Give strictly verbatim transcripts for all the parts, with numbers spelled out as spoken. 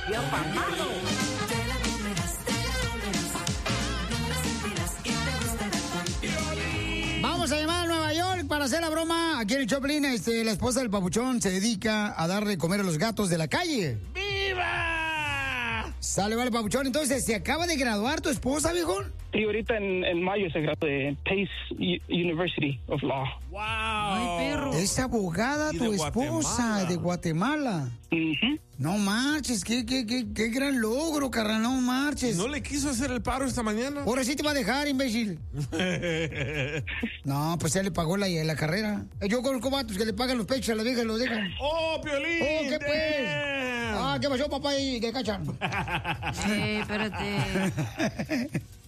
y apamado. Vamos a llamar a Nueva York para hacer la broma. Aquí en el Choplin, este, la esposa del papuchón se dedica a darle comer a los gatos de la calle. ¡Viva! Sale, vale, papuchón. Entonces, ¿se acaba de graduar tu esposa, viejo? Sí, ahorita en, en mayo se graduó de Pace U- University of Law. ¡Wow! Ay, perro. Es abogada Y tu de esposa Guatemala. de Guatemala. Ujú. No marches, qué, qué, qué, qué gran logro, carnal, no marches. ¿No le quiso hacer el paro esta mañana? Ahora sí te va a dejar, imbécil. No, pues ya le pagó la, la carrera. Yo conozco vatos que le pagan los pechos a la vieja y los dejan. ¡Oh, Piolín! Oh, ¿qué pues? Damn. Ah, ¿qué pasó, papá? ¿Y qué cachan? Eh, espérate.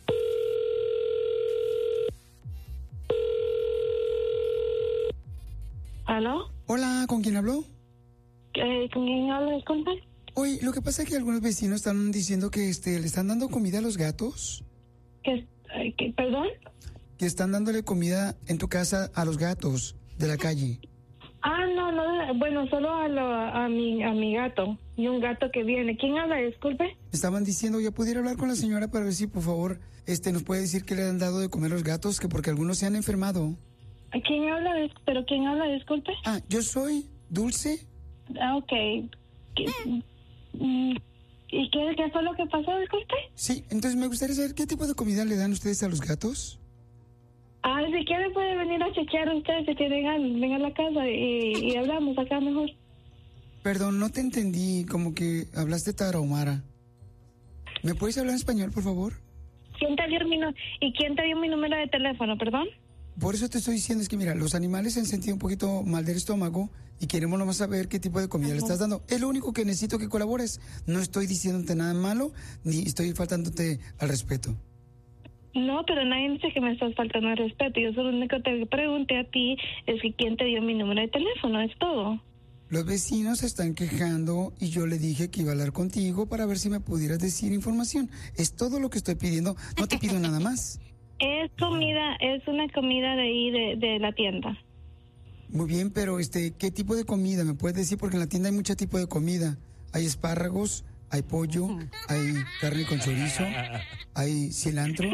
¿Aló? Hola, ¿con quién habló? Eh, ¿Con quién hablo? Disculpe. Oye, lo que pasa es que algunos vecinos están diciendo que este, le están dando comida a los gatos. ¿Qué, ay, qué, ¿Perdón? Que están dándole comida en tu casa a los gatos de la calle. Ah, no, no, bueno, solo a, lo, a, mi, a mi gato y un gato que viene. ¿Quién habla? Disculpe. Estaban diciendo, ya pudiera hablar con la señora para ver si, por favor, este, nos puede decir que le han dado de comer a los gatos, que porque algunos se han enfermado. ¿A ¿Quién habla? Dis- ¿Pero quién habla? Disculpe. Ah, yo soy Dulce. Ah, ok. ¿Qué, mm, ¿Y qué, qué fue lo que pasó? Disculpe. Sí, entonces me gustaría saber qué tipo de comida le dan ustedes a los gatos. Ah, si quiere puede venir a chequear ustedes si quieren, vengan, vengan a la casa y, y hablamos acá mejor. Perdón, no te entendí, como que hablaste tarahumara. ¿Me puedes hablar en español, por favor? ¿Quién te dio mi nu- ¿Y quién te dio mi número de teléfono, perdón? Por eso te estoy diciendo, es que mira, los animales se han sentido un poquito mal del estómago y queremos nomás saber qué tipo de comida le estás dando. Es lo único que necesito que colabores. No estoy diciéndote nada malo, ni estoy faltándote al respeto. No, pero nadie dice que me estás faltando el respeto. Yo solo lo único que te pregunté a ti es que quién te dio mi número de teléfono, es todo. Los vecinos se están quejando y yo le dije que iba a hablar contigo para ver si me pudieras decir información. Es todo lo que estoy pidiendo, no te pido nada más. Es comida, es una comida de ahí, de, de la tienda. Muy bien, pero este, ¿qué tipo de comida? ¿Me puedes decir? Porque en la tienda hay mucho tipo de comida. Hay espárragos, hay pollo, hay carne con chorizo, hay cilantro.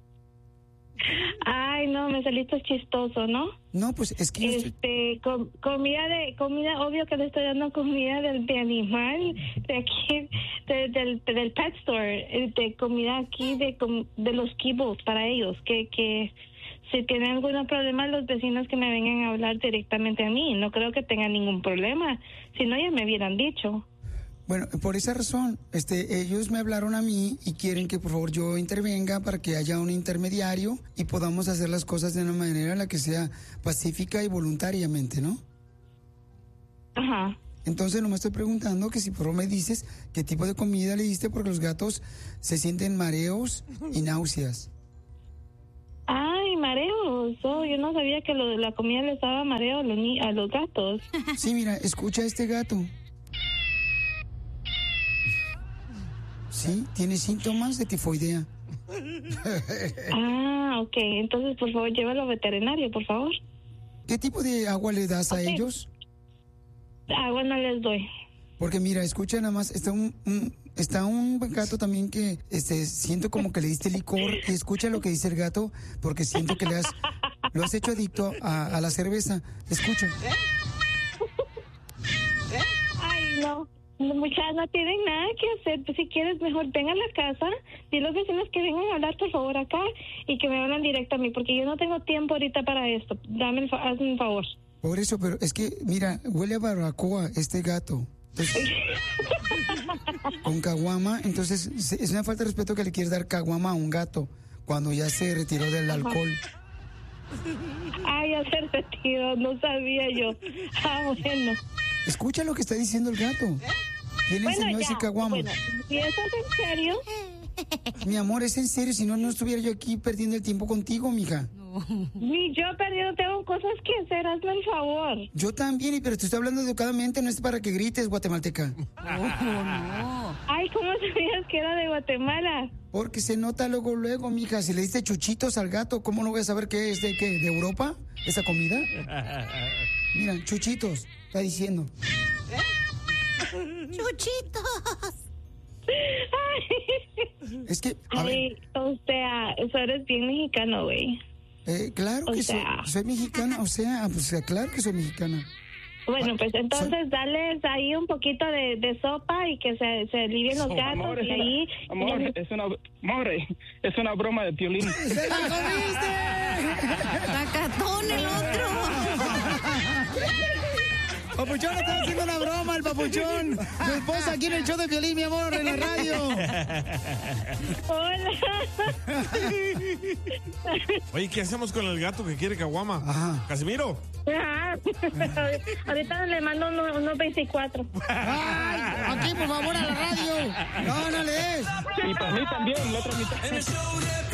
Ay, no, me saliste chistoso, ¿no? No, pues es que... yo estoy- Este, com- comida de, comida, obvio que le estoy dando comida del de animal, de aquí, de- del, del pet store, eh, de comida aquí, de, com- de los kibbles para ellos, que, que si tienen algún problema los vecinos que me vengan a hablar directamente a mí, no creo que tengan ningún problema, si no ya me hubieran dicho. Bueno, por esa razón, este, ellos me hablaron a mí y quieren que por favor yo intervenga para que haya un intermediario y podamos hacer las cosas de una manera en la que sea pacífica y voluntariamente, ¿no? Ajá. Entonces no me estoy preguntando que si por favor me dices qué tipo de comida le diste porque los gatos se sienten mareos y náuseas. Ay, mareos. Oh, yo no sabía que lo de la comida les daba mareo a los, ni- a los gatos. Sí, mira, escucha a este gato. Sí, tiene síntomas de tifoidea. Ah, ok. Entonces, por favor, llévalo al veterinario, por favor. ¿Qué tipo de agua le das a Ok. ellos? Agua no les doy. Porque mira, escucha nada más, está un, un- está un gato también que este siento como que le diste licor y escucha lo que dice el gato porque siento que le has lo has hecho adicto a, a la cerveza. Escucha. Ay, no. No, muchachas, no tienen nada que hacer. Pues, si quieres, mejor ven a la casa. Dile a los vecinos que vengan a hablar, por favor, acá y que me hablan directo a mí, porque yo no tengo tiempo ahorita para esto. Dame el fa- hazme un favor. Por eso, pero es que mira, huele a barbacoa este gato. Entonces, con caguama, entonces se- es una falta de respeto que le quieres dar caguama a un gato cuando ya se retiró del alcohol. Ay, hacer retiro, no sabía yo. Ah, bueno. Escucha lo que está diciendo el gato. ¿Quién le enseñó Bueno, ese ya. caguama? Bueno, si eso es en serio, Mi amor, es en serio, si no, no estuviera yo aquí perdiendo el tiempo contigo, mija. ni yo perdido tengo cosas que hacer. Hazme el favor. Yo también, pero te estoy hablando educadamente, no es para que grites, guatemalteca. Ay, ¿cómo sabías que era de Guatemala? Porque se nota luego, luego, mija, si le diste chuchitos al gato, ¿cómo no voy a saber qué es de qué? ¿De Europa? ¿Esa comida? Mira, chuchitos, está diciendo. ¡Chuchitos! Es que, a ver, Ay, o sea, eso eres bien mexicano, güey. eh, claro o que soy, sea. soy mexicana, o sea, pues claro que soy mexicana. Bueno, pues entonces dales ahí un poquito de, de sopa y que se, se alivien los gatos Amor, es y ahí... una, amor, es una, amor, es una broma de Piolín. ¡Se la comiste! ¡Sacatón el otro! Papuchón, está haciendo una broma el papuchón. Tu esposa aquí en el show de Piolín, mi amor, en la radio. Hola. Oye, ¿qué hacemos con el gato que quiere caguama? Ajá. Casimiro. Ajá. Ahorita le mando unos uno veinticuatro. ¡Ay! Aquí, por favor, a la radio. No, no le des. Y para mí también, la otra mitad. En el show de